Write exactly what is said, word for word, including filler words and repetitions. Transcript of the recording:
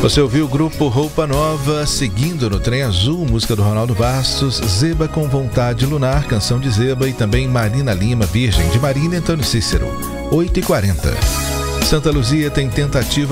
Você ouviu o grupo Roupa Nova, Seguindo no Trem Azul, música do Ronaldo Bastos, Zeba com Vontade Lunar, canção de Zeba, e também Marina Lima, Virgem, de Marina e Antônio Cícero. oito e quarenta. Santa Luzia tem tentativa